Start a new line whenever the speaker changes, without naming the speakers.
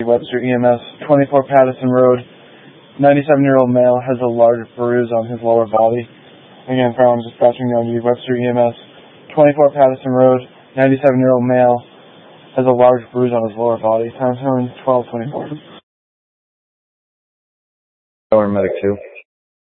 Webster EMS, 24 Patterson Road. 97-year-old male has a large bruise on his lower body. Again, from dispatching the Webster EMS, 24 Patterson Road. 97-year-old male has a large bruise on his lower body. Time 12:24.
Medic 2.